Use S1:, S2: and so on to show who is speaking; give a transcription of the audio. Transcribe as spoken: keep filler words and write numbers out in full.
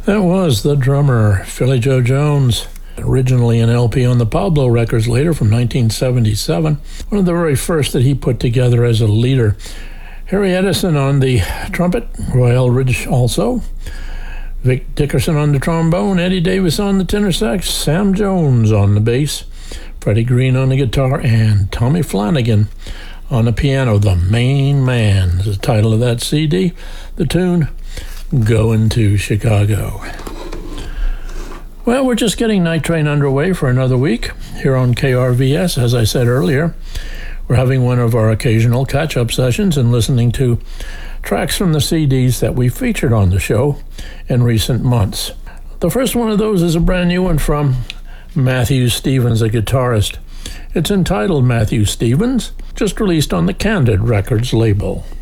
S1: That was the drummer, Philly Joe Jones, originally an L P on the Pablo Records, later from nineteen seventy-seven, one of the very first that he put together as a leader. Harry Edison on the trumpet, Roy Eldridge also, Vic Dickerson on the trombone, Eddie Davis on the tenor sax, Sam Jones on the bass, Freddie Green on the guitar, and Tommy Flanagan on the piano. The Main Man is the title of that C D. The tune, Going to Chicago. Well, we're just getting Night Train underway for another week here on K R V S. As I said earlier, we're having one of our occasional catch-up sessions and listening to tracks from the C Ds that we featured on the show in recent months. The first one of those is a brand new one from Matthew Stevens, a guitarist. It's entitled Matthew Stevens, just released on the Candid Records label.